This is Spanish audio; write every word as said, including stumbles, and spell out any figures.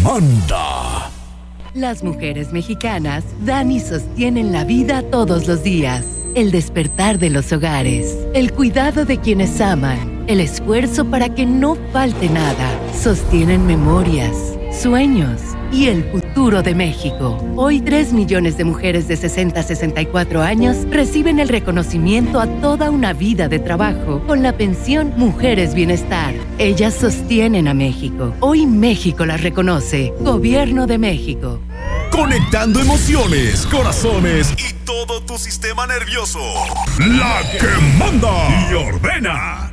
manda. Las mujeres mexicanas dan y sostienen la vida todos los días. El despertar de los hogares, el cuidado de quienes aman, el esfuerzo para que no falte nada. Sostienen memorias, sueños y el futuro de México. Hoy tres millones de mujeres de sesenta a sesenta y cuatro años reciben el reconocimiento a toda una vida de trabajo con la pensión Mujeres Bienestar. Ellas sostienen a México. Hoy México las reconoce. Gobierno de México. Conectando emociones, corazones y todo tu sistema nervioso. La que manda y ordena.